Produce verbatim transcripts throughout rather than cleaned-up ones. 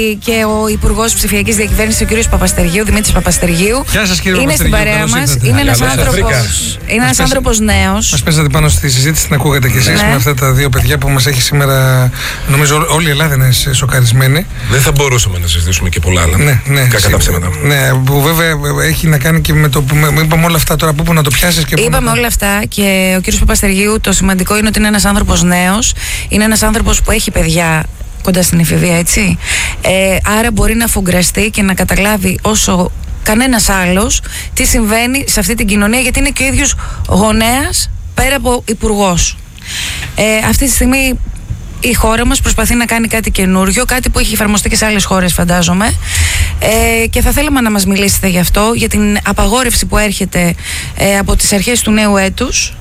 Και ο Υπουργός Ψηφιακής Διακυβέρνησης, ο κ. Παπαστεργίου, Δημήτρης Παπαστεργίου. Γεια σας, κύριε είναι στην παρέα μας. Είναι ένας άνθρωπος, είναι ένας άνθρωπος νέος. Μας πέσατε πάνω στη συζήτηση, την ακούγατε κι εσείς, ναι, με αυτά τα δύο παιδιά που μας έχει σήμερα. Νομίζω όλη η Ελλάδα είναι σοκαρισμένη. Δεν θα μπορούσαμε να συζητήσουμε και πολλά άλλα. Ναι, ναι. Κακά τα ψέματα. Ναι, που βέβαια έχει να κάνει και με το που είπαμε όλα αυτά τώρα. Πού, πού να το πιάσεις και πού. Είπαμε να... όλα αυτά και ο κ. Παπαστεργίου, το σημαντικό είναι ότι είναι ένας άνθρωπος νέος. Είναι ένας άνθρωπος που έχει παιδιά κοντά στην εφηβεία, έτσι. Ε, άρα μπορεί να φουγκραστεί και να καταλάβει όσο κανένας άλλος τι συμβαίνει σε αυτή την κοινωνία, γιατί είναι και ο ίδιος γονέας πέρα από υπουργός. Ε, αυτή τη στιγμή η χώρα μας προσπαθεί να κάνει κάτι καινούριο, κάτι που έχει εφαρμοστεί και σε άλλες χώρες, φαντάζομαι. Ε, και θα θέλαμε να μας μιλήσετε γι' αυτό, για την απαγόρευση που έρχεται ε, από τις αρχές του νέου έτους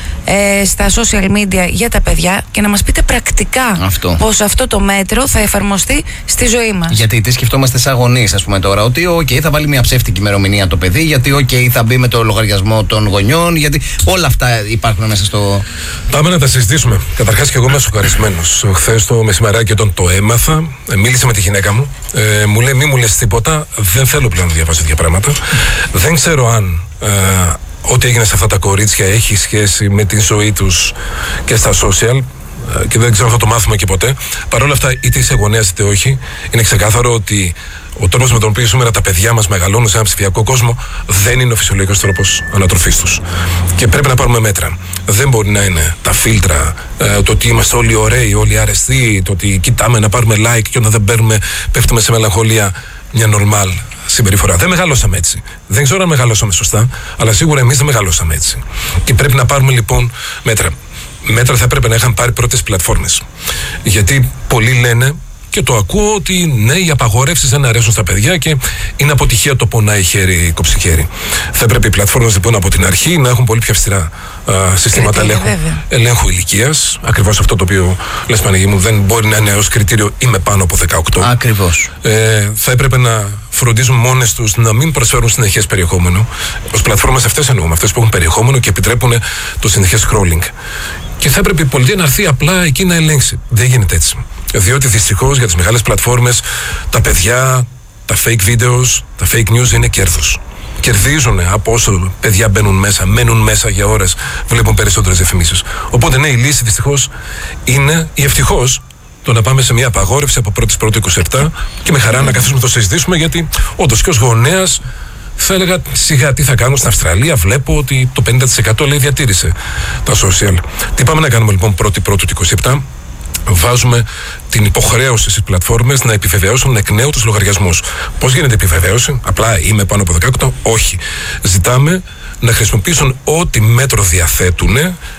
Ε, στα social media για τα παιδιά και να μας πείτε πρακτικά αυτό. Πώς αυτό το μέτρο θα εφαρμοστεί στη ζωή μας. Γιατί τι σκεφτόμαστε σαν γονείς, ας πούμε τώρα, ότι οκ, okay, θα βάλει μια ψεύτικη ημερομηνία το παιδί, γιατί οκ, okay, θα μπει με το λογαριασμό των γονιών, γιατί όλα αυτά υπάρχουν μέσα στο... Πάμε να τα συζητήσουμε. Καταρχάς και εγώ είμαι σοκαρισμένος. Χθες το μεσημεράκι όταν το έμαθα, μίλησα με τη γυναίκα μου, ε, μου λέει μη μου λες τίποτα, δεν θέλω πλέον να διαβάσω τέτοια πράγματα. Δεν ξέρω αν... Ε, ό,τι έγινε σε αυτά τα κορίτσια έχει σχέση με τη ζωή τους και στα social και δεν ξέρω αν θα το μάθουμε και ποτέ. Παρ' όλα αυτά, είτε είσαι γονέας είτε όχι, είναι ξεκάθαρο ότι ο τρόπος με τον οποίο σήμερα τα παιδιά μας μεγαλώνουν σε ένα ψηφιακό κόσμο δεν είναι ο φυσιολογικός τρόπος ανατροφής τους. Και πρέπει να πάρουμε μέτρα. Δεν μπορεί να είναι τα φίλτρα, το ότι είμαστε όλοι ωραίοι, όλοι αρεστοί, το ότι κοιτάμε να πάρουμε like και όταν δεν παίρνουμε πέφτουμε σε μελαγχολία, μια normal συμπεριφορά. Δεν μεγαλώσαμε έτσι. Δεν ξέρω αν μεγαλώσαμε σωστά, αλλά σίγουρα εμείς δεν μεγαλώσαμε έτσι. Και πρέπει να πάρουμε λοιπόν μέτρα. Μέτρα θα πρέπει να είχαν πάρει πρώτες πλατφόρμες. Γιατί πολλοί λένε, και το ακούω, ότι ναι, οι απαγορεύσεις δεν αρέσουν στα παιδιά και είναι αποτυχία το πονάει χέρι, κόψει χέρι. Θα πρέπει οι πλατφόρμες λοιπόν από την αρχή να έχουν πολύ πιο αυστηρά α, συστήματα ελέγχου, ελέγχου ηλικίας. Ακριβώς αυτό το οποίο λες, Παναγί μου, δεν μπορεί να είναι ως κριτήριο είμαι πάνω από δεκαοκτώ. Ακριβώς. Ε, θα έπρεπε να φροντίζουν μόνες τους να μην προσφέρουν συνεχές περιεχόμενο. Ως πλατφόρμες αυτές εννοούμε, αυτές που έχουν περιεχόμενο και επιτρέπουν το συνεχές scrolling. Και θα έπρεπε η πολιτεία να έρθει απλά εκεί να ελέγξει. Δεν γίνεται έτσι. Διότι δυστυχώς για τις μεγάλες πλατφόρμες τα παιδιά, τα fake videos, τα fake news είναι κέρδος. Κερδίζουν από όσο παιδιά μπαίνουν μέσα, μένουν μέσα για ώρες, βλέπουν περισσότερες διαφημίσεις. Οπότε ναι, η λύση δυστυχώς είναι, ή ευτυχώς, το να πάμε σε μια απαγόρευση από πρώτη πρώτη είκοσι επτά και με χαρά να καθίσουμε να το συζητήσουμε, γιατί όντως και ως γονέας θα έλεγα σιγά τι θα κάνω στην Αυστραλία. Βλέπω ότι το πενήντα τοις εκατό λέει διατήρησε τα social. Τι πάμε να κάνουμε λοιπόν πρώτη πρώτη του είκοσι επτά? Βάζουμε την υποχρέωση στις πλατφόρμες να επιβεβαιώσουν εκ νέου τους λογαριασμούς. Πώς γίνεται επιβεβαίωση? Απλά είμαι πάνω από δεκαοκτώ? Όχι. Ζητάμε να χρησιμοποιήσουν ό,τι μέτρο διαθέτουν.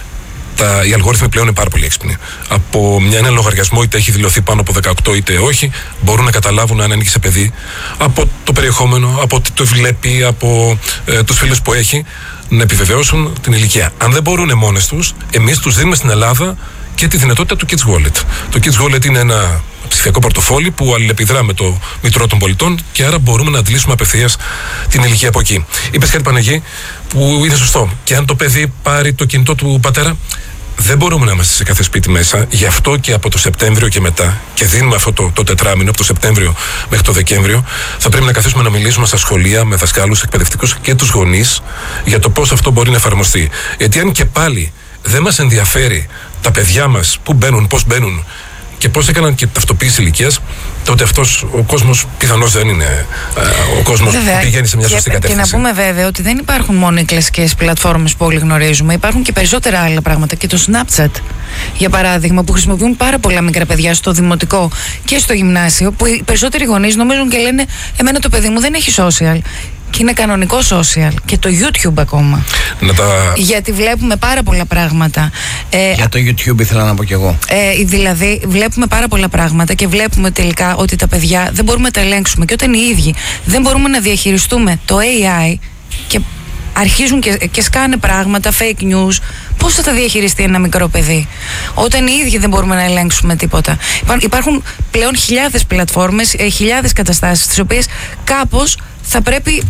Τα, οι αλγόριθμοι πλέον είναι πάρα πολύ έξυπνοι. Από μια, ένα λογαριασμό, είτε έχει δηλωθεί πάνω από δεκαοκτώ είτε όχι, μπορούν να καταλάβουν αν ανήκει σε παιδί από το περιεχόμενο, από τι το βλέπει, από ε, τους φίλους που έχει, να επιβεβαιώσουν την ηλικία. Αν δεν μπορούν μόνες τους, εμείς τους δίνουμε στην Ελλάδα και τη δυνατότητα του Kids Wallet. Το Kids Wallet είναι ένα ψηφιακό πορτοφόλι που αλληλεπιδρά με το Μητρό των Πολιτών και άρα μπορούμε να αντλήσουμε απευθείας την ηλικία από εκεί. Είπες κάτι, Παναγί, που είναι σωστό. Και αν το παιδί πάρει το κινητό του πατέρα, δεν μπορούμε να είμαστε σε κάθε σπίτι μέσα. Γι' αυτό και από το Σεπτέμβριο και μετά, και δίνουμε αυτό το, το τετράμινο, από το Σεπτέμβριο μέχρι το Δεκέμβριο, θα πρέπει να καθίσουμε να μιλήσουμε στα σχολεία με δασκάλους, εκπαιδευτικούς και τους γονείς για το πώς αυτό μπορεί να εφαρμοστεί. Γιατί αν και πάλι δεν μας ενδιαφέρει τα παιδιά μας που μπαίνουν, πώς μπαίνουν και πώς έκαναν και ταυτοποίηση ηλικίας, τότε αυτός ο κόσμος πιθανώς δεν είναι ο κόσμος που πηγαίνει σε μια και, σωστή κατεύθυνση. Και να πούμε βέβαια ότι δεν υπάρχουν μόνο οι κλασικές πλατφόρμες που όλοι γνωρίζουμε, υπάρχουν και περισσότερα άλλα πράγματα. Και το Snapchat, για παράδειγμα, που χρησιμοποιούν πάρα πολλά μικρά παιδιά στο δημοτικό και στο γυμνάσιο, που οι περισσότεροι γονείς νομίζουν και λένε εμένα το παιδί μου δεν έχει social. Και είναι κανονικό social. Και το YouTube ακόμα. Να τα... Γιατί βλέπουμε πάρα πολλά πράγματα. Ε, Για το YouTube ήθελα να πω κι εγώ. Ε, δηλαδή, βλέπουμε πάρα πολλά πράγματα και βλέπουμε τελικά ότι τα παιδιά δεν μπορούμε να τα ελέγξουμε. Και όταν οι ίδιοι δεν μπορούμε να διαχειριστούμε το έι άι και αρχίζουν και, και σκάνε πράγματα, fake news, πώς θα τα διαχειριστεί ένα μικρό παιδί, όταν οι ίδιοι δεν μπορούμε να ελέγξουμε τίποτα? Υπάρχουν πλέον χιλιάδες πλατφόρμες, χιλιάδες καταστάσεις, τις οποίες κάπως θα πρέπει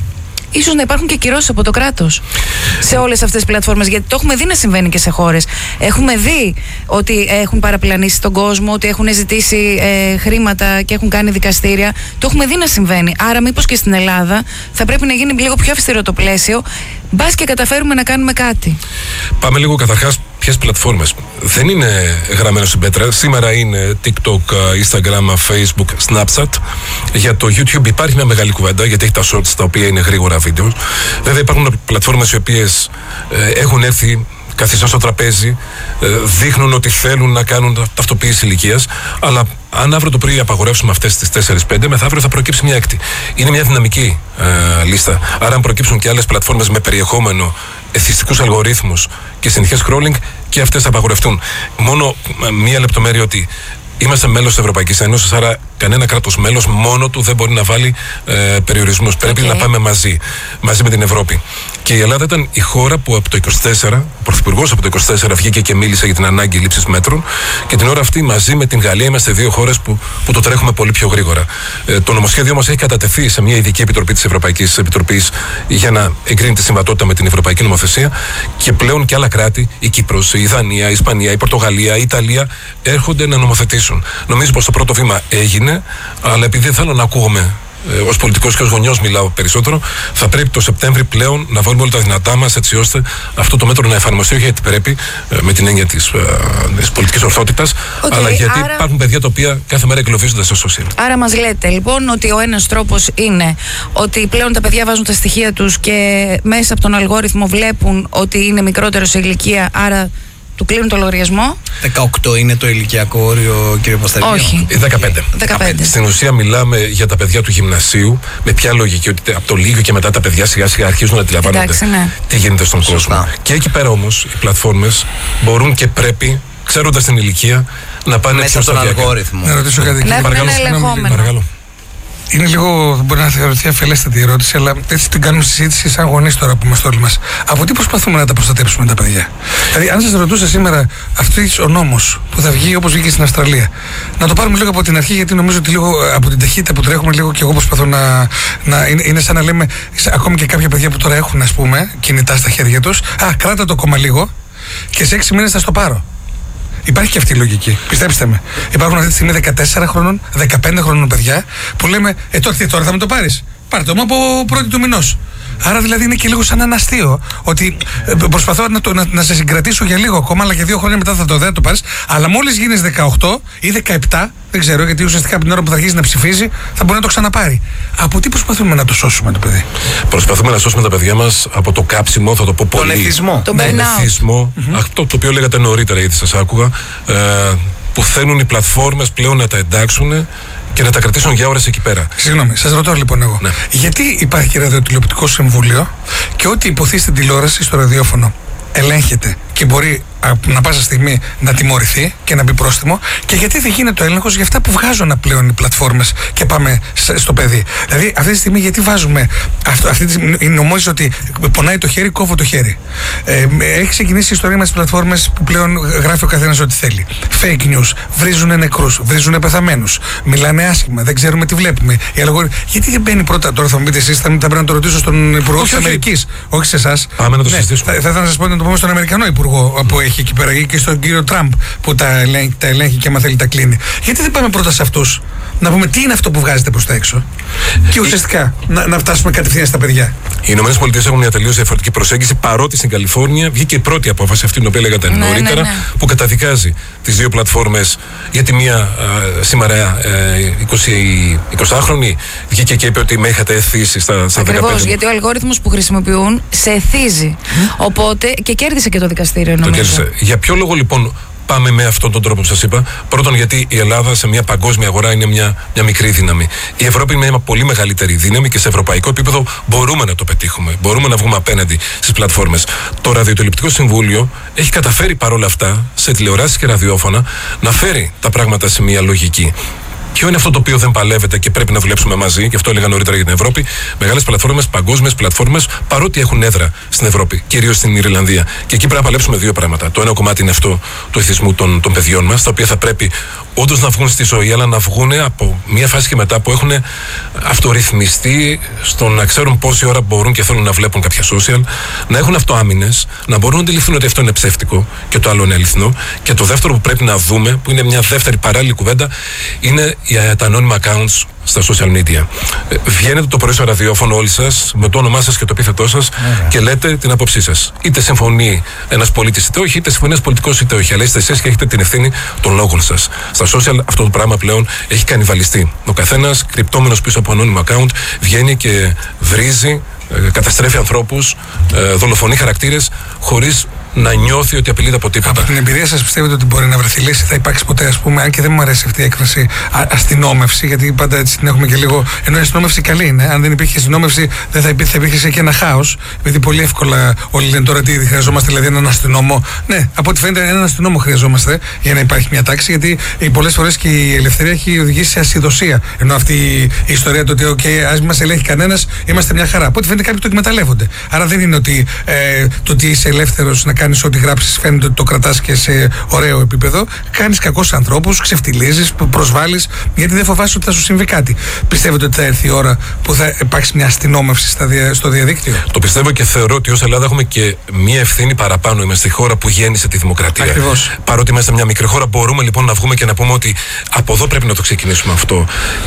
ίσως να υπάρχουν και κυρώσεις από το κράτος σε όλες αυτές τις πλατφόρμες. Γιατί το έχουμε δει να συμβαίνει και σε χώρες. Έχουμε δει ότι έχουν παραπλανήσει τον κόσμο, ότι έχουν ζητήσει ε, χρήματα και έχουν κάνει δικαστήρια. Το έχουμε δει να συμβαίνει. Άρα, μήπως και στην Ελλάδα θα πρέπει να γίνει λίγο πιο αυστηρό το πλαίσιο, μπας και καταφέρουμε να κάνουμε κάτι. Πάμε λίγο καταρχάς ποιες πλατφόρμες. Δεν είναι γραμμένο στην πέτρα. Σήμερα είναι TikTok, Instagram, Facebook, Snapchat. Για το YouTube υπάρχει μια μεγάλη κουβέντα, γιατί έχει τα shorts τα οποία είναι γρήγορα βίντεο. Βέβαια υπάρχουν πλατφόρμες οι οποίες ε, έχουν έρθει καθιστά στο τραπέζι, ε, δείχνουν ότι θέλουν να κάνουν ταυτοποίηση ηλικίας, αλλά αν αύριο το πρωί απαγορεύσουμε αυτές τις τέσσερις πέντε, μεθαύριο θα προκύψει μια έκτη. Είναι μια δυναμική ε, λίστα. Άρα, αν προκύψουν και άλλες πλατφόρμες με περιεχόμενο, εθιστικούς αλγορίθμους και συνεχές scrolling, και αυτές θα απαγορευτούν. Μόνο ε, μια λεπτομέρεια, ότι είμαστε μέλος της Ευρωπαϊκής Ένωσης, άρα κανένα κράτος μέλος μόνο του δεν μπορεί να βάλει ε, περιορισμούς. Πρέπει okay. να πάμε μαζί, μαζί με την Ευρώπη. Και η Ελλάδα ήταν η χώρα που από το είκοσι τέσσερα, ο Πρωθυπουργός από το είκοσι τέσσερα βγήκε και μίλησε για την ανάγκη λήψης μέτρων, και την ώρα αυτή μαζί με την Γαλλία είμαστε δύο χώρες που, που το τρέχουμε πολύ πιο γρήγορα. Ε, το νομοσχέδιο μας έχει κατατεθεί σε μια ειδική επιτροπή της Ευρωπαϊκής Επιτροπής για να εγκρίνει τη συμβατότητα με την Ευρωπαϊκή Νομοθεσία, και πλέον και άλλα κράτη, η Κύπρος, η Δανία, η Ισπανία, η Πορτογαλία, η Ιταλία, έρχονται να νομοθετήσουν. Νομίζω πως το πρώτο βήμα έγινε, αλλά επειδή δεν θέλω να ακούγομαι ε, ως πολιτικός και ως γονιός μιλάω περισσότερο, θα πρέπει το Σεπτέμβρη πλέον να βάλουμε όλα τα δυνατά μας, έτσι ώστε αυτό το μέτρο να εφαρμοστεί, όχι γιατί πρέπει ε, με την έννοια της, ε, της πολιτικής ορθότητας, okay, αλλά γιατί άρα... υπάρχουν παιδιά τα οποία κάθε μέρα εγκλωβίζονται στο social. Άρα μας λέτε λοιπόν ότι ο ένας τρόπος είναι ότι πλέον τα παιδιά βάζουν τα στοιχεία τους και μέσα από τον αλγόριθμο βλέπουν ότι είναι μικρότερο σε ηλικία, άρα του κλείνουν το λογαριασμό. δεκαοκτώ είναι το ηλικιακό όριο, κύριε Παστελίδη? Όχι. δεκαπέντε. δεκαπέντε. Στην ουσία μιλάμε για τα παιδιά του γυμνασίου, με ποια λογική? Ότι από το Λύκειο και μετά τα παιδιά σιγά σιγά αρχίζουν να αντιλαμβάνονται ναι. τι γίνεται στον Σωστά. κόσμο. Και εκεί πέρα όμως οι πλατφόρμες μπορούν και πρέπει, ξέροντας την ηλικία, να πάνε μέσα στον αλγόριθμο. Να ρωτήσω κάτι. Να έχουν ένα ελεγχόμενο. Είναι λίγο, μπορεί να θεωρηθεί αφελέστατη η ερώτηση, αλλά έτσι την κάνουμε συζήτηση σαν γονείς τώρα που είμαστε όλοι μας. Από τι προσπαθούμε να τα προστατέψουμε τα παιδιά? Δηλαδή, αν σας ρωτούσα σήμερα αυτός ο νόμος που θα βγει όπως βγήκε στην Αυστραλία, να το πάρουμε λίγο από την αρχή, γιατί νομίζω ότι λίγο από την ταχύτητα που τρέχουμε, λίγο και εγώ προσπαθώ να. να είναι, είναι σαν να λέμε, ακόμη και κάποια παιδιά που τώρα έχουν, ας πούμε, κινητά στα χέρια τους, α, κράτα το ακόμα λίγο και σε έξι μήνες θα στο πάρω. Υπάρχει και αυτή η λογική. Πιστέψτε με. Υπάρχουν αυτή τη στιγμή δεκατέσσερα χρονών, δεκαπέντε χρονών παιδιά που λέμε, Ε, τότε τώρα θα με το πάρεις. Πάρε το μου από πρώτη του μηνός. Άρα δηλαδή είναι και λίγο σαν ένα αστείο. Ότι ε, προσπαθώ να, το, να, να σε συγκρατήσω για λίγο ακόμα, αλλά για δύο χρόνια μετά θα το, δεν το πάρεις. Αλλά μόλις γίνεις δεκαοκτώ ή δεκαεπτά, δεν ξέρω, γιατί ουσιαστικά από την ώρα που θα αρχίσει να ψηφίζει θα μπορεί να το ξαναπάρει. Από τι προσπαθούμε να το σώσουμε το παιδί? Προσπαθούμε να σώσουμε τα παιδιά μας από το κάψιμο, θα το πω πολύ. Τον εθισμό. Τον εθισμό. Mm-hmm. Αυτό το οποίο λέγατε νωρίτερα, ήδη σας άκουγα. Ε, που θέλουν οι πλατφόρμες πλέον να τα εντάξουν και να τα κρατήσουν για ώρες εκεί πέρα. Συγγνώμη, σας ρωτώ λοιπόν εγώ. Ναι. Γιατί υπάρχει και ραδιοτηλεοπτικό συμβούλιο και ό,τι υποθεί στην τηλεόραση, στο ραδιόφωνο, ελέγχεται και μπορεί να πάσα στιγμή να τιμωρηθεί και να μπει πρόστιμο, και γιατί δεν γίνεται ο έλεγχος για αυτά που βγάζουν πλέον οι πλατφόρμες και πάμε στο παιδί? Δηλαδή, αυτή τη στιγμή, γιατί βάζουμε. Αυτό, αυτή τη στιγμή νομίζεις ότι πονάει το χέρι, κόβω το χέρι. Ε, έχει ξεκινήσει η ιστορία με τις πλατφόρμες που πλέον γράφει ο καθένας ό,τι θέλει. Fake news, βρίζουν νεκρούς, βρίζουν πεθαμένους, μιλάνε άσχημα, δεν ξέρουμε τι βλέπουμε. Οι αλγορίθμοι. Γιατί δεν μπαίνει πρώτα, τώρα θα μου πείτε εσείς, θα πρέπει να το ρωτήσω στον Υπουργό της Αμερικής, όχι σε εσάς. Πάμε να το συζητήσουμε. Ναι, θα ήθελα να σας πω να το πούμε στον Αμερικανό Υπουργό που έχει εκεί πέρα, και στον κύριο Τραμπ που τα ελέγχει, τα ελέγχει και άμα θέλει τα κλείνει. Γιατί δεν πάμε πρώτα σε αυτούς να πούμε τι είναι αυτό που βγάζετε προς τα έξω και ουσιαστικά να, να φτάσουμε κατευθείαν στα παιδιά? Οι Ηνωμένες Πολιτείες έχουν μια τελείως διαφορετική προσέγγιση, παρότι στην Καλιφόρνια βγήκε η πρώτη απόφαση, αυτή την οποία λέγατε ναι, νωρίτερα, ναι, ναι. που καταδικάζει τις δύο πλατφόρμες. Γιατί μία α, σήμερα εικοσάχρονη βγήκε και είπε ότι με είχατε εθίσει στα, στα δεκαπέντε. Ακριβώς, γιατί ο αλγόριθμος που χρησιμοποιούν σε εθίζει. Mm. Οπότε και κέρδισε και το δικαστήριο, νομίζω. Το κέρδισε. Για ποιο λόγο λοιπόν πάμε με αυτόν τον τρόπο που σας είπα? Πρώτον, γιατί η Ελλάδα σε μια παγκόσμια αγορά είναι μια, μια μικρή δύναμη. Η Ευρώπη είναι μια πολύ μεγαλύτερη δύναμη και σε ευρωπαϊκό επίπεδο μπορούμε να το πετύχουμε. Μπορούμε να βγούμε απέναντι στις πλατφόρμες. Το Ραδιοτηλεοπτικό Συμβούλιο έχει καταφέρει παρόλα αυτά σε τηλεοράσεις και ραδιόφωνα να φέρει τα πράγματα σε μια λογική. Ποιο είναι αυτό το οποίο δεν παλεύεται και πρέπει να δουλέψουμε μαζί, και αυτό έλεγα νωρίτερα για την Ευρώπη? Μεγάλες πλατφόρμες, παγκόσμιες πλατφόρμες, παρότι έχουν έδρα στην Ευρώπη, κυρίως στην Ιρλανδία. Και εκεί πρέπει να παλέψουμε δύο πράγματα. Το ένα κομμάτι είναι αυτό του εθισμού των, των παιδιών μας, τα οποία θα πρέπει όντως να βγουν στη ζωή, αλλά να βγουν από μια φάση και μετά που έχουν αυτορυθμιστεί στο να ξέρουν πόση ώρα μπορούν και θέλουν να βλέπουν κάποια social, να έχουν αυτοάμυνες, να μπορούν να αντιληφθούν ότι αυτό είναι ψεύτικο και το άλλο είναι αληθινό. Και το δεύτερο που πρέπει να δούμε, που είναι μια δεύτερη παράλληλη κουβέντα, είναι τα ανώνυμα accounts στα social media. Ε, βγαίνετε το πρωί στο ραδιόφωνο όλοι σας, με το όνομά σας και το επίθετό σας, yeah. και λέτε την άποψή σας. Είτε συμφωνεί ένας πολίτης είτε όχι, είτε συμφωνεί ένας πολιτικός είτε όχι. Αλλά είστε εσείς και έχετε την ευθύνη των λόγων σας. Στα social αυτό το πράγμα πλέον έχει κανιβαλιστεί. Ο καθένας κρυπτόμενος πίσω από ανώνυμο account βγαίνει και βρίζει, ε, καταστρέφει ανθρώπους, ε, δολοφονεί χαρακτήρες χωρίς να νιώθει ότι απειλείται από τίποτα. Από την εμπειρία σας πιστεύετε ότι μπορεί να βρεθεί λύση? Θα υπάρξει ποτέ, ας πούμε, αν και δεν μου αρέσει αυτή η έκφραση, α, αστυνόμευση, γιατί πάντα έτσι την έχουμε και λίγο. Ενώ η αστυνόμευση καλή είναι. Αν δεν υπήρχε αστυνόμευση, δεν θα υπήρχε, θα υπήρχε και ένα χάος. Επειδή πολύ εύκολα όλοι λένε τώρα τι χρειαζόμαστε, δηλαδή έναν αστυνόμο. Ναι, από ό,τι φαίνεται, έναν αστυνόμο χρειαζόμαστε για να υπάρχει μια τάξη, γιατί πολλές φορές και η ελευθερία έχει οδηγήσει σε ασυδοσία. Ενώ αυτή η ιστορία το ότι, OK, ας μην μας ελέγχει κανένας, είμαστε μια χαρά. Από ό,τι φαίνεται, κάποιοι το εκμεταλλεύονται. Άρα δεν είναι ότι ε, το ότι είσαι ελεύθερος να κάνεις ό,τι γράψεις φαίνεται ότι το κρατάς και σε ωραίο επίπεδο. Κάνεις κακούς ανθρώπους, ξεφτιλίζεις, προσβάλλεις, γιατί δεν φοβάσαι ότι θα σου συμβεί κάτι. Πιστεύετε ότι θα έρθει η ώρα που θα υπάρξει μια αστυνόμευση στα δια, στο διαδίκτυο? Το πιστεύω και θεωρώ ότι ως Ελλάδα έχουμε και μια ευθύνη παραπάνω. Είμαστε η χώρα που γέννησε τη δημοκρατία. Ακριβώς. Παρότι είμαστε μια μικρή χώρα, μπορούμε λοιπόν να βγούμε και να πούμε ότι από εδώ πρέπει να το ξεκινήσουμε αυτό.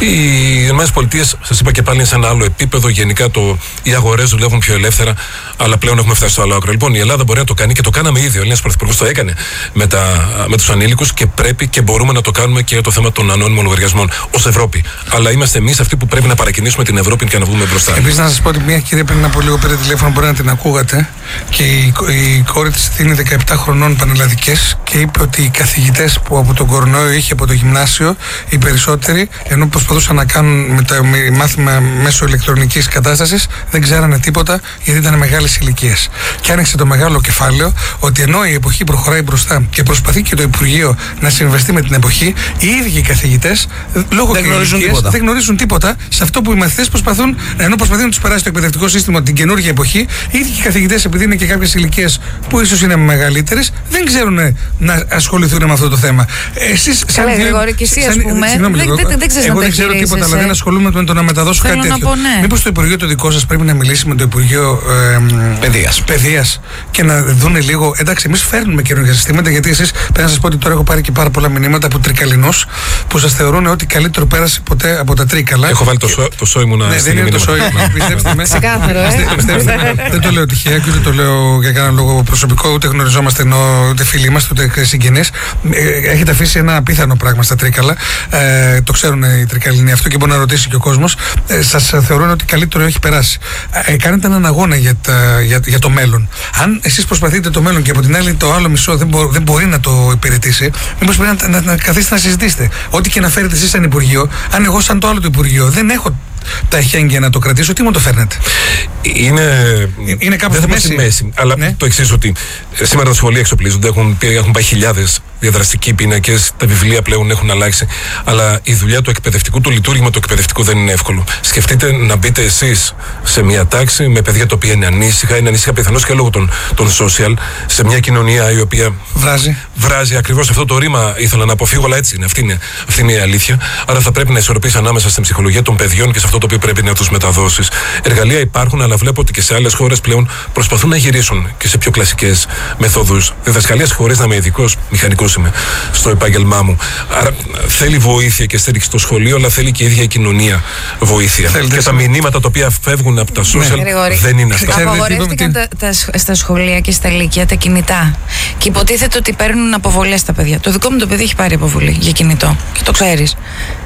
Οι ΗΠΑ, σας είπα και πάλι, είναι σε ένα άλλο επίπεδο. Γενικά το, οι αγορές δουλεύουν πιο ελεύθερα, αλλά πλέον έχουμε φτάσει στο άλλο άκρο. Λοιπόν, η Ελλάδα μπορεί να το κάνει και το κάναμε ήδη. Ο Έλληνας Πρωθυπουργός το έκανε με, τα, με τους ανήλικους και πρέπει και μπορούμε να το κάνουμε και για το θέμα των ανώνυμων λογαριασμών ως Ευρώπη. Αλλά είμαστε εμείς αυτοί που πρέπει να παρακινήσουμε την Ευρώπη και να βγούμε μπροστά. Επίσης, να σας πω ότι μια κυρία πριν από λίγο πήρε τηλέφωνο, μπορεί να την ακούγατε, και η, η κόρη της είναι δεκαεπτά χρονών, πανελλαδικές, και είπε ότι οι καθηγητές που από τον κορονοϊό είχε από το γυμνάσιο, οι περισσότεροι, ενώ προσπαθούσαν να κάνουν με το μάθημα μέσω ηλεκτρονικής κατάστασης, δεν ξέρανε τίποτα γιατί ήταν μεγάλες ηλικίες. Και άνοιξε το μεγάλο κεφάλαιο ότι ενώ η εποχή προχωράει μπροστά και προσπαθεί και το Υπουργείο να συμβεστεί με την εποχή, οι ίδιοι οι καθηγητές, λόγω δεν γνωρίζουν, ηλικίας, δεν γνωρίζουν τίποτα σε αυτό που οι μαθητές προσπαθούν, ενώ προσπαθεί να τους περάσει το εκπαιδευτικό σύστημα την καινούργια εποχή. Οι ίδιοι οι καθηγητές, επειδή είναι και κάποιες ηλικίες που ίσως είναι μεγαλύτερες, δεν ξέρουν να ασχοληθούν με αυτό το θέμα. Εσείς, σαν Καλά, Γρηγόρη, και εσύ, ας πούμε, δεν, δεν, δεν ξέρεις. Εγώ δεν ξέρω τίποτα, αλλά δεν ασχολούμαι με το να μεταδώσω Θέλω κάτι τέτοιο. Πω, ναι. Μήπως το Υπουργείο το δικό σας πρέπει να μιλήσει με το Υπουργείο Παιδείας. Παιδείας και να δούνε λίγο. Εντάξει, εμείς φέρνουμε καινούργια συστήματα, γιατί εσείς πρέπει να σας πω ότι τώρα έχω πάρει και πάρα πολλά μηνύματα από τρικαλινούς που σας θεωρούν ότι καλύτερο πέρασε ποτέ από τα τρίκαλα. Έχω βάλει το, σο, το σόι μου να ναι, δεν είναι το σόι, πιστέψτε με. Ξεκάθαρο, ε. Πιστέψτε με. Δεν το λέω τυχαία και ούτε το λέω για κανένα λόγο προσωπικό, ούτε γνωριζόμαστε, ενώ ούτε φίλοι είμαστε, ούτε συγγενείς. Έχετε αφήσει ένα απίθανο πράγμα στα τρίκαλα. Ε, το ξέρουν οι τρικαλινοί αυτό και μπορεί να ρωτήσει και ο κόσμος. Ε, σας θεωρούν ότι καλύτερο έχει περάσει. Ε, κάνετε έναν αγώνα για, τα, για, για το μέλλον. Αν εσείς προσπαθείτε το μέλλον και από την άλλη το άλλο μισό δεν, μπο, δεν μπορεί να το υπηρετήσει, μήπως πρέπει να, να, να καθίσετε να συζητήσετε. Ό,τι και να φέρετε εσείς σαν Υπουργείο, αν εγώ σαν το άλλο το Υπουργείο δεν έχω τα εχέγγυα να το κρατήσω, τι μου το φέρνετε? Είναι, είναι κάπου στη μέση. μέση. Αλλά ναι. Το εξής, ότι σήμερα τα σχολεία εξοπλίζονται, έχουν, έχουν πάει χιλιάδες διαδραστικοί πίνακες, τα βιβλία πλέον έχουν αλλάξει. Αλλά η δουλειά του εκπαιδευτικού, το λειτουργήμα του εκπαιδευτικού δεν είναι εύκολο. Σκεφτείτε να μπείτε εσείς σε μια τάξη με παιδιά τα οποία είναι ανήσυχα, είναι ανήσυχα πιθανώς και λόγω των, των social, σε μια κοινωνία η οποία βράζει. Βράζει ακριβώς αυτό το ρήμα. Ήθελα να αποφύγω, αλλά έτσι είναι. Αυτή είναι, αυτή είναι η αλήθεια. Άρα θα πρέπει να ισορροπήσει ανάμεσα στην ψυχολογία των παιδιών και σε αυτό το οποίο πρέπει να τους μεταδώσεις. Εργαλεία υπάρχουν, αλλά βλέπω ότι και σε άλλες χώρες πλέον προσπαθούν να γυρίσουν και σε πιο κλασικές μεθόδους διδασκαλίας, χωρίς να είμαι ειδικός, μηχανικός είμαι στο επάγγελμά μου. Άρα θέλει βοήθεια και στήριξη στο σχολείο, αλλά θέλει και η ίδια η κοινωνία βοήθεια. Θέλετε και σε... τα μηνύματα τα οποία φεύγουν από τα social ναι. δεν είναι αυτά. Απαγορεύτηκαν τα, τα, στα σχολεία και στα λύκεια τα κινητά. Και υποτίθεται ότι παίρνουν αποβολές τα παιδιά. Το δικό μου το παιδί έχει πάρει αποβολή για κινητό. Και το ξέρεις.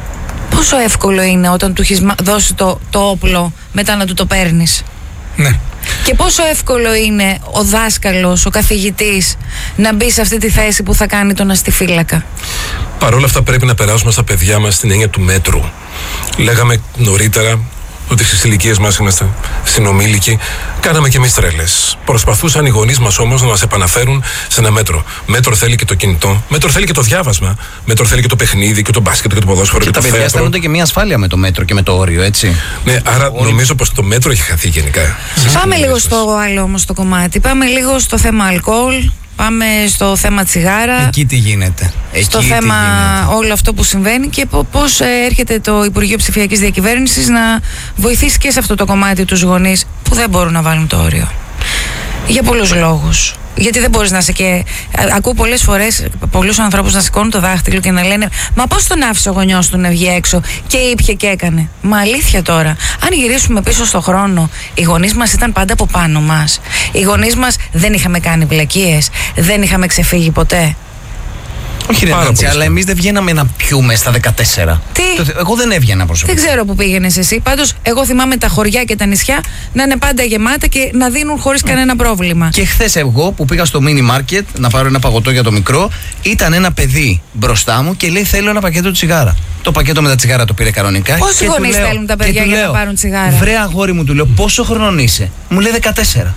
Πόσο εύκολο είναι όταν του έχεις δώσει το, το όπλο μετά να του το παίρνεις? Ναι. Και πόσο εύκολο είναι ο δάσκαλος, ο καθηγητής να μπει σε αυτή τη θέση που θα κάνει τον αστιφύλακα? Παρ' όλα αυτά πρέπει να περάσουμε στα παιδιά μας την έννοια του μέτρου. Λέγαμε νωρίτερα ότι στις ηλικίες μας είμαστε συνομήλικοι. Κάναμε και εμείς τρέλες. Προσπαθούσαν οι γονείς μας όμως να μας επαναφέρουν σε ένα μέτρο. Μέτρο θέλει και το κινητό, μέτρο θέλει και το διάβασμα, μέτρο θέλει και το παιχνίδι και το μπάσκετ και το ποδόσφαιρο. Και, και τα παιδιά αισθάνονται και μια ασφάλεια με το μέτρο και με το όριο, έτσι. Ναι, άρα όριο. Νομίζω πως το μέτρο έχει χαθεί γενικά. Πάμε λίγο στο άλλο όμως το κομμάτι. Πάμε λίγο στο θέμα αλκοόλ, πάμε στο θέμα τσιγάρα. Εκεί τι γίνεται. Στο Εκεί θέμα τι γίνεται. όλο αυτό που συμβαίνει και πώς έρχεται το Υπουργείο Ψηφιακής Διακυβέρνησης να βοηθήσει και σε αυτό το κομμάτι τους γονείς που δεν μπορούν να βάλουν το όριο. Για πολλούς λόγους. Γιατί δεν μπορείς να είσαι και. Ακούω πολλές φορές πολλούς ανθρώπους να σηκώνουν το δάχτυλο και να λένε «Μα πώς τον άφησε ο γονιός του να βγει έξω και ήπια και έκανε». Μα αλήθεια τώρα, αν γυρίσουμε πίσω στο χρόνο, οι γονείς μας ήταν πάντα από πάνω μας. Οι γονείς μας δεν είχαμε κάνει βλακίες, δεν είχαμε ξεφύγει ποτέ. Όχι, ρε Νάντσι, αλλά εμείς δεν βγαίναμε να πιούμε στα δεκατέσσερα. Τι? Εγώ δεν έβγαινα προσωπικά. Δεν ξέρω που πήγαινες εσύ. Πάντως, εγώ θυμάμαι τα χωριά και τα νησιά να είναι πάντα γεμάτα και να δίνουν χωρίς mm. κανένα πρόβλημα. Και χθες εγώ που πήγα στο mini market να πάρω ένα παγωτό για το μικρό, ήταν ένα παιδί μπροστά μου και λέει: θέλω ένα πακέτο τσιγάρα. Το πακέτο με τα τσιγάρα το πήρε κανονικά. Πόσοι γονείς θέλουν τα παιδιά για λέω, να πάρουν τσιγάρα? Βρε αγόρι μου, του λέω: πόσο χρονών είσαι? Μου λέει δεκατέσσερα.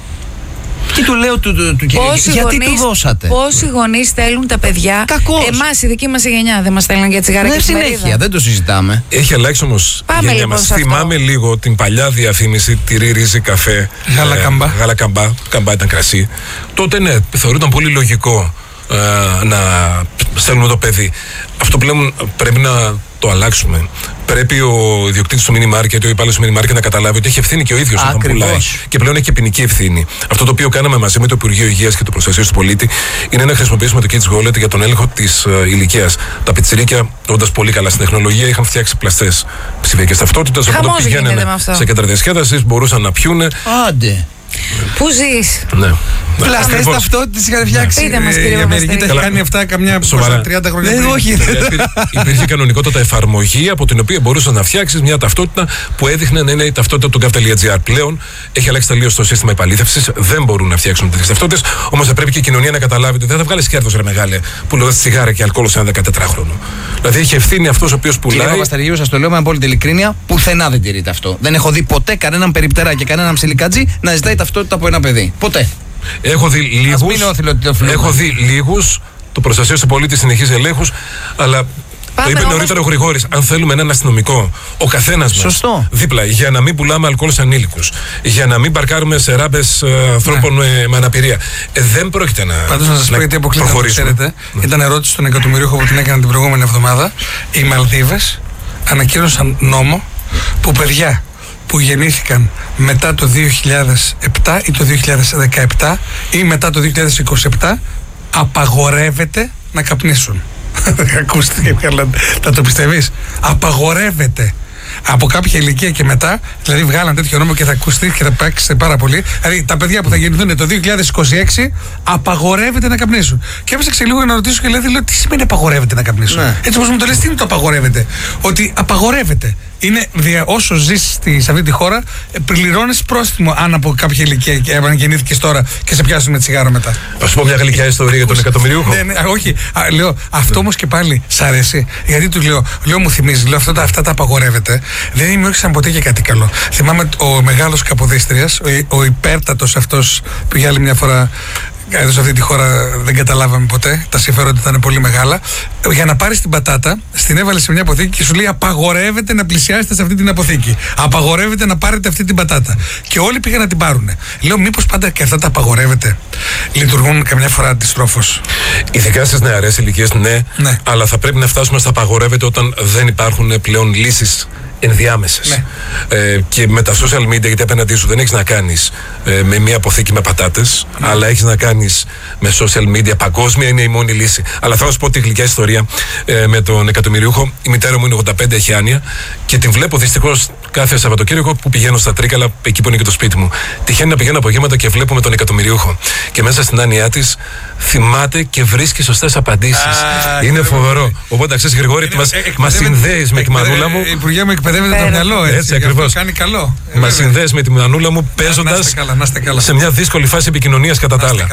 Και του λέω του, του, του κύριε, γιατί γονείς, του δώσατε? Πόσοι γονείς θέλουν τα παιδιά? Κακώς. Εμάς, η δική μας γενιά, δεν μας θέλουν για τσιγάρα ναι, και συνέχεια, τσιγαρίδα. δεν το συζητάμε. Έχει αλλάξει όμως η γενιά λοιπόν μας. σε αυτό. Θυμάμαι λίγο την παλιά διαφήμιση τυρί, ρύζι, καφέ. Γαλακαμπά. Ε, γαλακαμπά, καμπά ήταν κρασί. Τότε ναι, θεωρούταν πολύ λογικό ε, να στέλνουμε το παιδί. Αυτό πλέον πρέπει να το αλλάξουμε. Πρέπει ο ιδιοκτήτης του mini market, ο υπάλληλος του mini market να καταλάβει ότι έχει ευθύνη και ο ίδιος όταν πουλάει. Και πλέον έχει και ποινική ευθύνη. Αυτό το οποίο κάναμε μαζί με το Υπουργείο Υγείας και το Προστασίας του Πολίτη είναι να χρησιμοποιήσουμε το Kids Wallet για τον έλεγχο της uh, ηλικίας. Τα πιτσιρίκια, όντας πολύ καλά στην τεχνολογία, είχαν φτιάξει πλαστές ψηφιακές ταυτότητες. Οπότε πηγαίνανε σε κέντρα διασκέδασης, μπορούσαν να πιούνε. Άντε. Πού ζεις? Ναι. Πλαστές ταυτότητες είχαν φτιάξει. Πείτε μας, κύριε Η Αμερική τα έχει κάνει αυτά καμιά τριάντα χρόνια πριν. Όχι. Υπήρχε κανονικότατα εφαρμογή από την οποία μπορούσε να φτιάξει μια ταυτότητα που έδειχνε να είναι η ταυτότητα του gov.gr. Πλέον έχει αλλάξει τελείως το σύστημα επαλήθευσης. Δεν μπορούν να φτιάξουν τέτοιες ταυτότητες. Όμως θα πρέπει και η κοινωνία να καταλάβει ότι δεν θα βγάλει κέρδος, ρε μεγάλε, που λέω τσιγάρα και αλκοόλ σε ένα δεκατετράχρονο. Δηλαδή έχει ευθύνη αυτός ο οποίος πουλάει. Κύριε Παπασταργίου, σας το λέω με απόλυτη ειλικρίνεια, πουθενά δεν τηρείται αυτό. Δεν έχω δει ποτέ κανέναν περιπτερά και κανέναν ψιλικάτζι να ζητάει ταυτότητα από ένα παιδί. Ποτέ. Έχω δει λίγους. Έχω δει λίγους. Το Προστασία του Πολίτη συνεχίζει ελέγχους, αλλά. Πάμε το είπε όμως... νωρίτερα ο Γρηγόρης. Αν θέλουμε έναν αστυνομικό, ο καθένας μας Σωστό. δίπλα, για να μην πουλάμε αλκοόλ σε ανήλικους, για να μην παρκάρουμε σε ράμπες ε, ανθρώπων ναι. με, με αναπηρία, ε, δεν πρόκειται να. Πάντως να σας πω γιατί αποκλείται, να ξέρετε. Ναι. Ήταν ερώτηση στον εκατομμυρίουχο που την έκαναν την προηγούμενη εβδομάδα. Οι Μαλδίβες ανακοίνωσαν νόμο που παιδιά που γεννήθηκαν μετά το δύο χιλιάδες επτά ή το δύο χιλιάδες δεκαεπτά ή μετά το δύο χιλιάδες είκοσι επτά απαγορεύεται να καπνίσουν. Ακούστηκε καλά, θα το πιστεύεις? Απαγορεύεται. Από κάποια ηλικία και μετά, δηλαδή βγάλαν τέτοιο νόμο και θα ακουστεί και θα πράξει πάρα πολύ. Δηλαδή τα παιδιά που θα γεννηθούν το δύο χιλιάδες είκοσι έξι απαγορεύεται να καπνίσουν. Και έψαξε λίγο να ρωτήσω και λέει: λέω, τι σημαίνει απαγορεύεται να καπνίσουν? Ναι. Έτσι όπως μου το λες, τι είναι το απαγορεύεται? Ότι απαγορεύεται. Είναι δια, όσο ζεις σε αυτή τη χώρα, πληρώνεις πρόστιμο αν από κάποια ηλικία και αν γεννήθηκες τώρα και σε πιάσουν με τσιγάρο μετά. Θα σου πω μια γλυκιά ιστορία για τον εκατομμυρίουχο. Ναι, ναι, όχι. Α, λέω, αυτό όμως και πάλι σ' αρέσει. Γιατί του λέω, λέω μου θυμίζει, λέω, αυτά, αυτά τα απαγορεύεται. Δεν δημιούργησαν ποτέ και κάτι καλό. Θυμάμαι ο μεγάλος Καποδίστριας, ο, ο υπέρτατος αυτός που για άλλη μια φορά. Εδώ σε αυτή τη χώρα δεν καταλάβαμε ποτέ. Τα συμφέροντα ήταν πολύ μεγάλα. Για να πάρεις την πατάτα, στην έβαλε σε μια αποθήκη και σου λέει: απαγορεύεται να πλησιάσετε σε αυτή την αποθήκη. Απαγορεύεται να πάρετε αυτή την πατάτα. Και όλοι πήγαν να την πάρουν. Λέω: μήπως πάντα και αυτά τα απαγορεύεται λειτουργούν καμιά φορά αντιστρόφως? Ειδικά στις νεαρές ηλικίες, ναι, ναι. Αλλά θα πρέπει να φτάσουμε στα απαγορεύεται όταν δεν υπάρχουν πλέον λύσεις ενδιάμεσες. Ναι. Ε, και με τα social media, γιατί απέναντί σου δεν έχεις να κάνεις ε, με μια αποθήκη με πατάτες, ναι. αλλά έχεις να κάνεις με social media. Παγκόσμια είναι η μόνη λύση. Αλλά θα σου πω τη γλυκιά ιστορία ε, με τον εκατομμυριούχο. Η μητέρα μου είναι ογδόντα πέντε, έχει άνοια και την βλέπω δυστυχώς κάθε Σαββατοκύριακο που πηγαίνω στα Τρίκαλα, εκεί που είναι και το σπίτι μου. Τυχαίνει να πηγαίνω απογεύματα και βλέπω με τον εκατομμυριούχο. Και μέσα στην άνοιά της θυμάται και βρίσκει σωστές απαντήσεις. Ah, είναι φοβερό. Οπότε ξέρεις, Γρηγόρη, μας συνδέεις με τη μανούλα μου. Υπουργέ μου, εκπαιδεύεται το μυαλό, έτσι, έτσι ακριβώς. Κάνει καλό. Μας συνδέεις με τη μανούλα μου παίζοντας σε μια δύσκολη φάση επικοινωνίας κατά τα άλλα.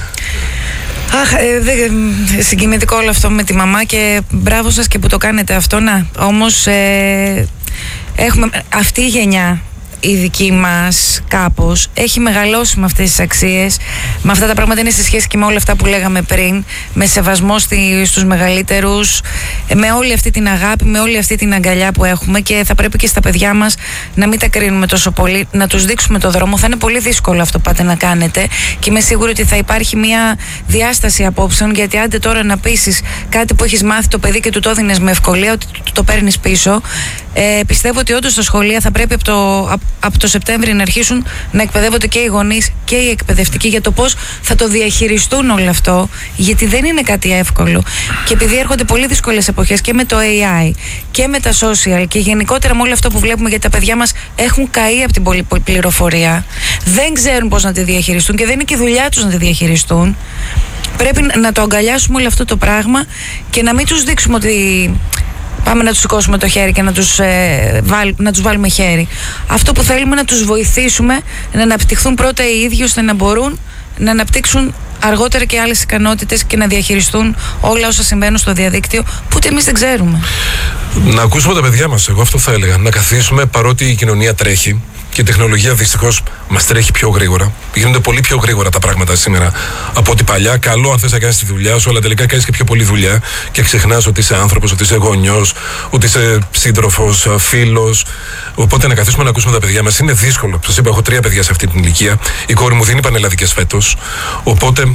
Αχ, ε, δε, συγκινητικό όλο αυτό με τη μαμά και μπράβο σας και που το κάνετε αυτό. Να, όμως ε, έχουμε αυτή η γενιά. η δική μας κάπως έχει μεγαλώσει με αυτές τις αξίες, με αυτά τα πράγματα, είναι σε σχέση και με όλα αυτά που λέγαμε πριν, με σεβασμό στη, στους μεγαλύτερους, με όλη αυτή την αγάπη, με όλη αυτή την αγκαλιά που έχουμε, και θα πρέπει και στα παιδιά μας να μην τα κρίνουμε τόσο πολύ, να τους δείξουμε το δρόμο. Θα είναι πολύ δύσκολο αυτό που πάτε να κάνετε και είμαι σίγουρη ότι θα υπάρχει μια διάσταση απόψεων, γιατί άντε τώρα να πείσεις κάτι που έχεις μάθει το παιδί και του το έδινες με ευκολία, ότι το, το παίρνεις πίσω. Ε, πιστεύω ότι όντως στα σχολεία θα πρέπει από το, από, από το Σεπτέμβρη να αρχίσουν να εκπαιδεύονται και οι γονείς και οι εκπαιδευτικοί για το πώς θα το διαχειριστούν όλο αυτό, γιατί δεν είναι κάτι εύκολο. Και επειδή έρχονται πολύ δύσκολες εποχές και με το έι άι και με τα social και γενικότερα με όλο αυτό που βλέπουμε, γιατί τα παιδιά μας έχουν καεί από την πολλή πληροφορία, δεν ξέρουν πώς να τη διαχειριστούν και δεν είναι και η δουλειά τους να τη διαχειριστούν. Πρέπει να το αγκαλιάσουμε όλο αυτό το πράγμα και να μην τους δείξουμε ότι πάμε να τους σηκώσουμε το χέρι και να τους, ε, βάλ, να τους βάλουμε χέρι. Αυτό που θέλουμε να τους βοηθήσουμε να αναπτυχθούν πρώτα οι ίδιοι, ώστε να μπορούν να αναπτύξουν αργότερα και άλλες ικανότητες και να διαχειριστούν όλα όσα συμβαίνουν στο διαδίκτυο, που ούτε εμείς δεν ξέρουμε. Να ακούσουμε τα παιδιά μας, εγώ αυτό θα έλεγα. Να καθίσουμε, παρότι η κοινωνία τρέχει και η τεχνολογία δυστυχώς μας τρέχει πιο γρήγορα. Γίνονται πολύ πιο γρήγορα τα πράγματα σήμερα από ό,τι παλιά. Καλό αν θες να κάνεις τη δουλειά σου, αλλά τελικά κάνεις και πιο πολλή δουλειά και ξεχνάς ότι είσαι άνθρωπος, ότι είσαι γονιός, ότι είσαι σύντροφος, φίλος. Οπότε να καθίσουμε να ακούσουμε τα παιδιά μας. Είναι δύσκολο. Σας είπα, έχω τρία παιδιά σε αυτή την ηλικία. Η κόρη μου δίνει πανελλαδικές φέτος. Οπότε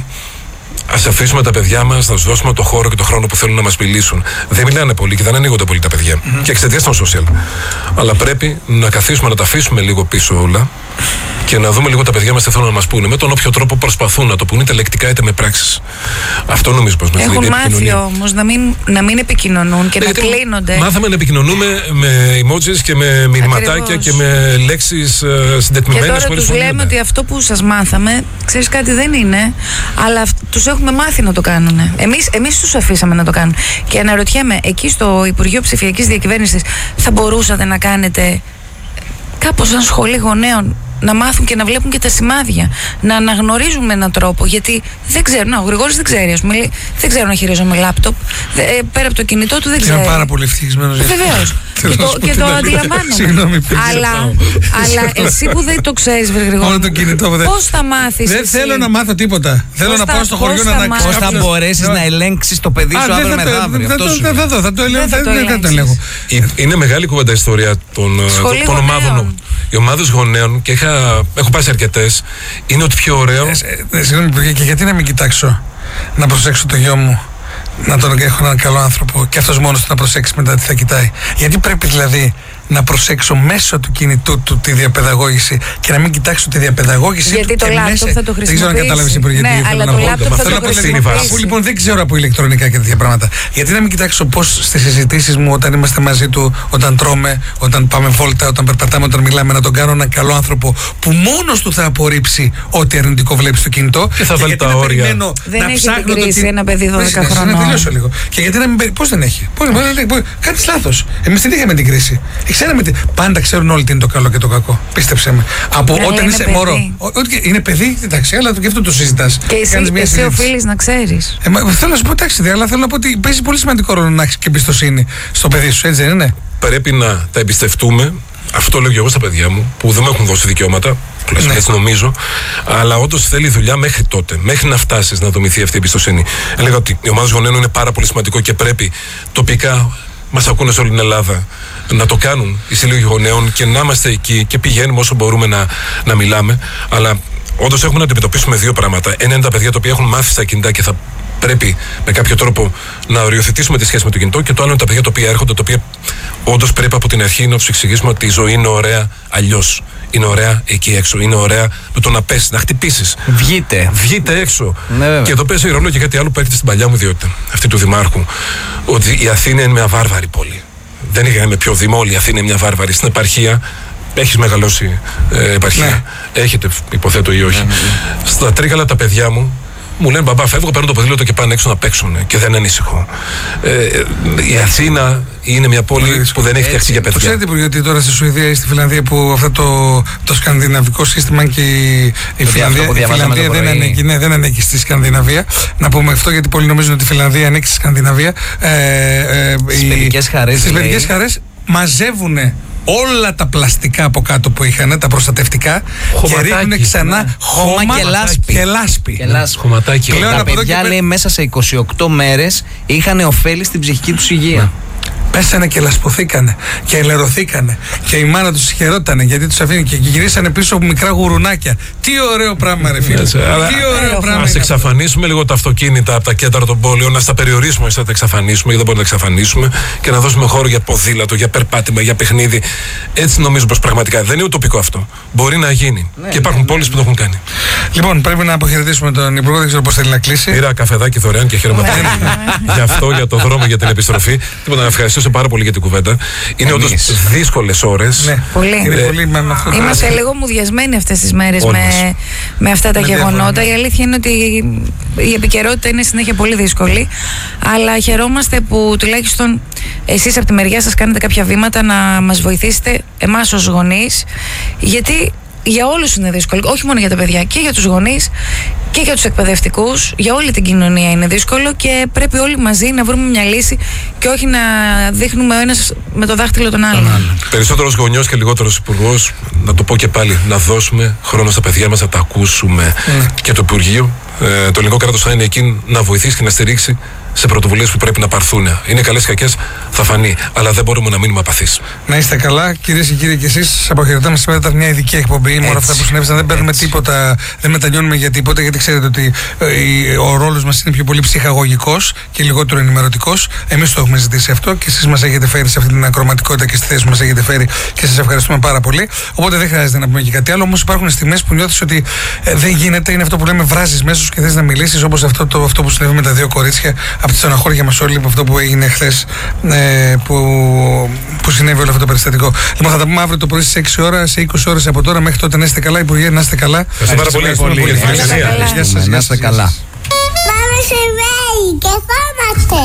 ας αφήσουμε τα παιδιά μας, να τους δώσουμε το χώρο και το χρόνο που θέλουν να μας μιλήσουν. Δεν μιλάνε πολύ και δεν ανοίγονται πολύ τα παιδιά. Mm-hmm. Και εξαιτίας των social. Αλλά πρέπει να καθίσουμε να τα αφήσουμε λίγο πίσω όλα και να δούμε λίγο τα παιδιά μας τι θέλουν να μας πούνε. Με τον όποιο τρόπο προσπαθούν να το πούνε, είτε λεκτικά είτε με πράξεις. Αυτό νομίζω πως μας έχουν μάθει όμως να μην, να μην επικοινωνούν και ε, να κλείνονται. Μάθαμε να επικοινωνούμε με emojis και με μηνυματάκια και με λέξεις uh, συντετμημένες. Και τώρα τους λέμε ότι αυτό που σας μάθαμε, ξέρεις κάτι, δεν είναι, αλλά τους έχουμε μάθει να το κάνουν. Εμείς, εμείς τους αφήσαμε να το κάνουν. Και αναρωτιέμαι, εκεί στο Υπουργείο Ψηφιακής Διακυβέρνησης θα μπορούσατε να κάνετε κάπως ένα σχολείο γονέων, να μάθουν και να βλέπουν και τα σημάδια, να αναγνωρίζουν με έναν τρόπο, γιατί δεν ξέρουν. Ο Γρηγόρης δεν ξέρει, ας πούμε, δεν ξέρω να χειρίζομαι λάπτοπ, δε, πέρα από το κινητό του δεν ξέρει. Είναι πάρα πολύ ευτυχισμένος. Βεβαίως. και το, και το αντιλαμβάνομαι. αλλά, αλλά εσύ που δεν το ξέρεις, Γρηγόρη, πώς θα μάθεις? Δεν θέλω να μάθω τίποτα. Θέλω να πάω στο χωριό να ανακοινώσω. Πώς θα μπορέσεις να ελέγξεις το παιδί σου αύριο μεθαύριο? Θα το ελέγχω. Είναι μεγάλη κουβέντα ιστορία των ομάδων. Οι ομάδες γονέων, και είχα, έχω πάει σε αρκετές, είναι ότι πιο ωραίο. Ε, Συγγνώμη, και γιατί να μην κοιτάξω να προσέξω το γιο μου, να τον έχω έναν καλό άνθρωπο και αυτός μόνος του να προσέξει μετά τι θα κοιτάει? Γιατί πρέπει δηλαδή να προσέξω μέσω του κινητού του τη διαπαιδαγώγηση και να μην κοιτάξω τη διαπαιδαγώγηση? Γιατί του το λάπτοπ θα το χρησιμοποιήσει. Δεν ξέρω αν κατάλαβες, Υπουργέ. Ναι, αλλά το λάπτοπ θα το χρησιμοποιήσει. Αφού λοιπόν δεν ξέρω από ηλεκτρονικά και τέτοια πράγματα, γιατί να μην κοιτάξω πώς στις συζητήσεις μου, όταν είμαστε μαζί του, όταν τρώμε, όταν πάμε βόλτα, όταν περπατάμε, όταν μιλάμε, να τον κάνω έναν καλό άνθρωπο που μόνος του θα απορρίψει ό,τι αρνητικό βλέπει στο κινητό. Και θα βάλει τα όρια. Δεν έχει την κρίση ένα παιδί δώδεκα χρονών. Να τελειώσω λίγο. Και γιατί να μην. Πώς δεν έχει? Κάτι λάθος. Εμείς δεν είχαμε την κρίση. Ξέραμε τι. Πάντα ξέρουν όλοι τι είναι το καλό και το κακό. Πίστεψε με. Από ναι, όταν είσαι μωρό. Είναι παιδί, εντάξει, αλλά και αυτό το συζητάς. Και εσύ, εσύ οφείλεις να ξέρεις. Ε, μα, θέλω να σου πω, εντάξει, αλλά θέλω να πω ότι παίζει πολύ σημαντικό ρόλο να έχεις και εμπιστοσύνη στο παιδί σου, έτσι δεν είναι? Πρέπει να τα εμπιστευτούμε. Αυτό λέω και εγώ στα παιδιά μου, που δεν μου έχουν δώσει δικαιώματα, τουλάχιστον έτσι νομίζω. Αλλά όντως θέλει δουλειά μέχρι τότε, μέχρι να φτάσεις να δομηθεί αυτή η εμπιστοσύνη. Έλεγα ότι οι ομάδες γονέων είναι πάρα πολύ σημαντικό και πρέπει τοπικά, μας ακούνε σε όλη την Ελλάδα, να το κάνουν οι σύλλογοι γονέων και να είμαστε εκεί και πηγαίνουμε όσο μπορούμε να, να μιλάμε. Αλλά όντως έχουμε να αντιμετωπίσουμε δύο πράγματα. Ένα είναι τα παιδιά τα οποία έχουν μάθει στα κινητά και θα πρέπει με κάποιο τρόπο να οριοθετήσουμε τη σχέση με το κινητό. Και το άλλο είναι τα παιδιά τα οποία έρχονται, τα οποία όντως πρέπει από την αρχή να τους εξηγήσουμε ότι η ζωή είναι ωραία αλλιώς. Είναι ωραία εκεί έξω. Είναι ωραία με το να πέσει, να χτυπήσεις. Βγείτε. Βγείτε έξω. Ναι, και εδώ παίζει ρόλο και κάτι άλλο που έρχεται στην παλιά μου ιδιότητα, αυτή του Δημάρχου. Ότι η Αθήνα είναι μια βάρβαρη πόλη. Δεν είναι πιο Δήμο, όλη η Αθήνα είναι μια βάρβαρη. Στην επαρχία, έχεις μεγαλώσει ε, επαρχία. Ναι. Έχετε, υποθέτω ή όχι. Ναι, ναι, ναι. Στα Τρίκαλα τα παιδιά μου μου λένε μπαμπά, φεύγω, παίρνω το ποδήλατο και πάνε έξω να παίξουν και δεν ανησυχώ. Ε, η Αθήνα είναι μια πόλη που δεν έχει φτιαχτεί για παιδιά. Το ξέρετε, γιατί τώρα στη Σουηδία ή στη Φιλανδία που αυτό το, το σκανδιναβικό σύστημα και η, η Φιλανδία, η Φιλανδία δεν, ανήκει, ναι, δεν ανήκει στη Σκανδιναβία. Να πούμε αυτό γιατί πολλοί νομίζουν ότι η Φιλανδία ανήκει στη Σκανδιναβία. Ε, ε, στις παιδικές χαρές. Στις παιδικές χαρές μαζεύουν όλα τα πλαστικά από κάτω που είχαν, τα προστατευτικά, Χωματάκι, και ρίχνουν ξανά ναι. χώμα, Χώμα και λάσπη. Και λάσπη. Και λάσπη. Χωματάκι. Πλέον Τα από εδώ παιδιά, και πέρα- λέει, μέσα σε είκοσι οκτώ μέρες είχαν ωφέλη στην ψυχική τους υγεία. Πέσανε και λασποθήκανε και ελερωθήκανε. Και η μάνα τους χαιρότανε γιατί τους αφήνει και γυρίσανε πίσω από μικρά γουρουνάκια. Τι ωραίο πράγμα, ρε φίλε. Έτσι, Τι αλλά- ωραίο πράγμα. Ας είναι αυτό. εξαφανίσουμε λίγο τα αυτοκίνητα από τα κέντρα των πόλεων, να τα περιορίσουμε, όχι να τα εξαφανίσουμε, γιατί δεν μπορούμε να τα εξαφανίσουμε, και να δώσουμε χώρο για ποδήλατο, για περπάτημα, για παιχνίδι. Έτσι νομίζω πως πραγματικά δεν είναι ουτοπικό αυτό. Μπορεί να γίνει. Ναι, και υπάρχουν ναι, πόλεις ναι, που το έχουν κάνει. Λοιπόν, πρέπει να αποχαιρετήσουμε τον Υπουργό, δεν ξέρω πώς θέλει να κλείσει. Πήρα καφεδάκι δωρεάν και χαίρομαι πολύ γι' αυτό, για το δρόμο, για την επιστροφή. Τίποτα, να ευχαριστήσω πάρα πολύ για την κουβέντα. Είναι όντως Εμείς. δύσκολες ώρες. Ναι, Πολύ. Είναι Ε, πολύ με με αυτό το Είμαστε πράγμα. λίγο μουδιασμένοι αυτές τις μέρες Όλοι με, μας. με αυτά τα Με γεγονότα. διάφορα. Η αλήθεια είναι ότι η επικαιρότητα είναι συνέχεια πολύ δύσκολη. Αλλά χαιρόμαστε που τουλάχιστον εσείς από τη μεριά σας κάνετε κάποια βήματα να μας βοηθήσετε εμάς ως γονείς. Γιατί για όλους είναι δύσκολο, όχι μόνο για τα παιδιά, και για τους γονείς και για τους εκπαιδευτικούς, για όλη την κοινωνία είναι δύσκολο και πρέπει όλοι μαζί να βρούμε μια λύση και όχι να δείχνουμε ο ένας με το δάχτυλο τον άλλον. Περισσότερος γονιός και λιγότερος υπουργός, να το πω και πάλι, να δώσουμε χρόνο στα παιδιά μας, να τα ακούσουμε. Και το Υπουργείο, ε, το ελληνικό κράτος θα είναι εκεί να βοηθήσει και να στηρίξει σε πρωτοβουλίες που πρέπει να πάρθουν. Είναι καλές ή κακές, θα φανεί. Αλλά δεν μπορούμε να μείνουμε απαθείς. Να είστε καλά, κυρίες και κύριοι, και εσείς. Σας αποχαιρετάμε σήμερα. Ήταν μια ειδική εκπομπή με όλα αυτά που συνέβησαν. Δεν παίρνουμε Έτσι. τίποτα, δεν μετανιώνουμε για τίποτα, γιατί ξέρετε ότι ε, η- ο ρόλος μας είναι πιο πολύ ψυχαγωγικός και λιγότερο ενημερωτικός. Εμείς το έχουμε ζητήσει αυτό και εσείς μας έχετε φέρει σε αυτή την ακροματικότητα και στη θέση που μας έχετε φέρει και σας ευχαριστούμε πάρα πολύ. Οπότε δεν χρειάζεται να πούμε και κάτι άλλο. Όμως υπάρχουν στιγμές που νιώθεις ότι ε, δεν γίνεται, είναι αυτό που λέμε, βράζεις μέσα σου και θες να μιλήσεις, όπως αυτό, το, αυτό που συνέβη με τα δύο κορίτσια, από τη στεναχώρια μας όλοι, από αυτό που έγινε χθες, ε, που, που συνέβη όλο αυτό το περιστατικό. Λοιπόν, θα τα πούμε αύριο το πρωί στις έξι ώρα, σε είκοσι ώρες από τώρα. Μέχρι τότε να είστε καλά, Υπουργέ, να είστε καλά. Ευχαριστώ πάρα πολύ. Ευχαριστούμε πολύ. πολύ. Γεια σας. Καλά. Γεια σας, Να γεια είστε σας, γεια καλά. σας. Πάμε σε βέη και φάμαστε.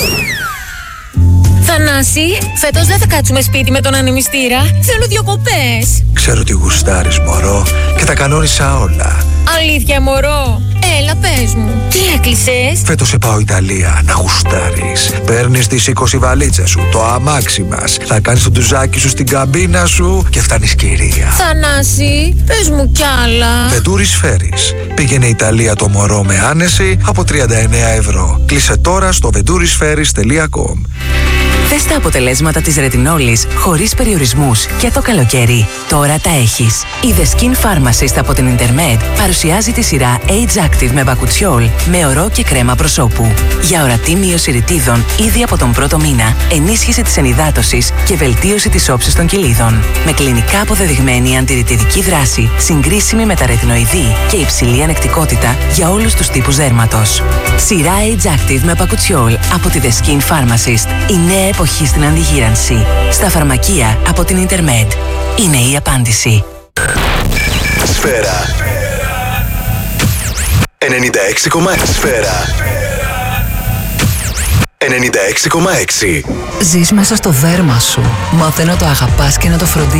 Θανάση, φέτος δεν θα κάτσουμε σπίτι με τον ανεμιστήρα. Θέλω διακοπές. Ξέρω ότι γουστάρεις, μωρό, και τα κανόνισα όλα. Αλήθεια, μωρό. Έλα, πες μου. Τι έκλεισες? Φέτος σε πάω Ιταλία να γουστάρεις. Παίρνεις τις είκοσι βαλίτσες σου, το αμάξι μας. Θα κάνεις το ντουζάκι σου στην καμπίνα σου και φτάνεις κυρία. Θανάση, πες μου κι άλλα. Βεντούρις Φέρις. Πήγαινε Ιταλία το μωρό με άνεση από τριάντα εννέα ευρώ. Κλείσε τώρα στο venturisferis τελεία com. Θες τα αποτελέσματα της ρετινόλης χωρίς περιορισμούς και το καλοκαίρι. Τώρα τα έχεις. Η The Skin Pharmacist από την Intermed παρουσιάζει τη σειρά Age Active με μπακουτσιόλ, με ορό και κρέμα προσώπου. Για ορατή μείωση ρητίδων ήδη από τον πρώτο μήνα, ενίσχυση της ενυδάτωσης και βελτίωση της όψης των κοιλίδων. Με κλινικά αποδεδειγμένη αντιρρητιδική δράση, συγκρίσιμη με τα ρετινοειδή και υψηλή ανεκτικότητα για όλους τους τύπους δέρματος. Σειρά Age Active με μπακουτσιόλ από τη The Skin Pharmacist. Η νέα εποχή στην αντιγύρανση. Στα φαρμακεία από την Intermed. Είναι η απάντηση. Σφαίρα ενενήντα έξι κόμμα έξι. Σφαίρα ενενήντα έξι κόμμα έξι. Ζεις μέσα στο δέρμα σου. Μάθε να το αγαπάς και να το φροντίζεις.